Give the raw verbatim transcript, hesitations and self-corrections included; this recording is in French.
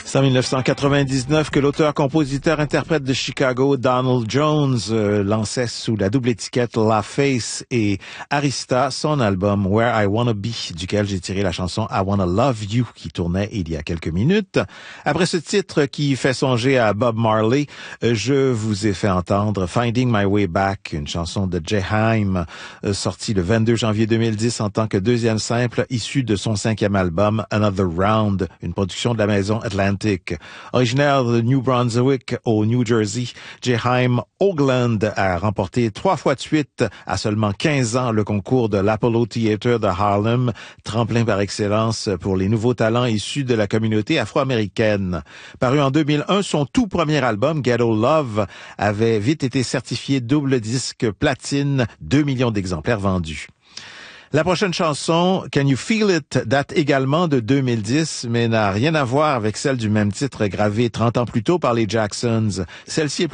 C'est en dix-neuf cent quatre-vingt-dix-neuf que l'auteur-compositeur-interprète de Chicago, Donald Jones, euh, lançait sous la double étiquette LaFace et Arista son album Where I Wanna Be, duquel j'ai tiré la chanson I Wanna Love You, qui tournait il y a quelques minutes. Après ce titre qui fait songer à Bob Marley, euh, je vous ai fait entendre Finding My Way Back, une chanson de Jay Haim, euh, sortie le vingt-deux janvier deux mille dix en tant que deuxième simple, issu de son cinquième album Another Round, une production de la maison Atlantic. Originaire de New Brunswick au New Jersey, Jay Haim Hoagland a remporté trois fois de suite, à seulement quinze ans, le concours de l'Apollo Theater de Harlem, tremplin par excellence pour les nouveaux talents issus de la communauté afro-américaine. Paru en deux mille un, son tout premier album, Ghetto Love, avait vite été certifié double disque platine, deux millions d'exemplaires vendus. La prochaine chanson, Can You Feel It, date également de deux mille dix, mais n'a rien à voir avec celle du même titre gravée trente ans plus tôt par les Jacksons. Celle-ci est plus